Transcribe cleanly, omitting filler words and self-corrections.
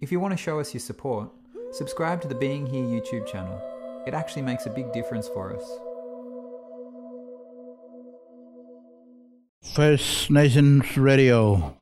If you want to show us your support, subscribe to the Being Here YouTube channel. It actually makes a big difference for us. First Nations Radio.